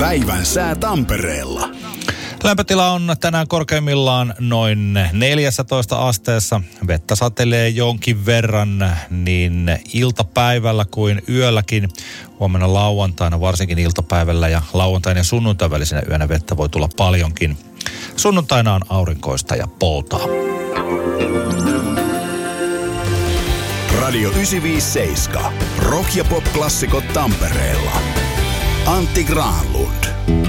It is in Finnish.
Päivän sää Tampereella. Lämpötila on tänään korkeimmillaan noin 14 asteessa. Vettä satelee jonkin verran niin iltapäivällä kuin yölläkin. Huomenna lauantaina, varsinkin iltapäivällä ja lauantain ja sunnuntain välisenä yönä vettä voi tulla paljonkin. Sunnuntaina on aurinkoista ja poutaa. Radio 957. Rock ja pop-klassikot Tampereella. Antti Granlund.